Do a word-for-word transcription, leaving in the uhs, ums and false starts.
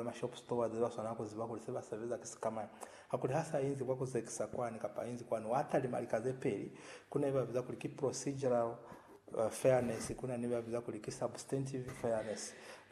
ma shop store zero sona kuziba kuliseba service kisikama hakuri hasa inzi kwa kuzekisa kwani kapa inzi kwani hata limalikaze peli kuna iba biza kuliki procedural uh, fairness kuna niba biza kuliki substantive fairness